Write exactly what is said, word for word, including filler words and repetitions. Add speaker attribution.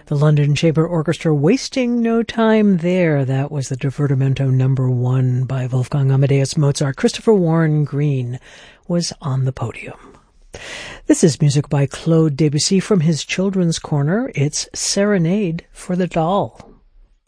Speaker 1: The London Chamber Orchestra, Wasting No Time There. That was the Divertimento number one by Wolfgang Amadeus Mozart. Christopher Warren Green was on the podium. This is music by Claude Debussy from his Children's Corner. It's Serenade for the Doll.